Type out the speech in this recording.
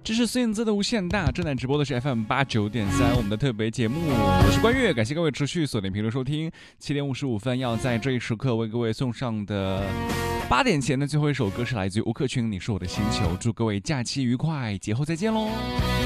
这是孙燕姿的无限大，正在直播的是 FM89.3，我们的特别节目，我是关悦，感谢各位持续锁定评论收听。7点55分，要在这一时刻为各位送上的8点前的最后一首歌是来自于吴克群，你是我的星球，祝各位假期愉快，节后再见喽。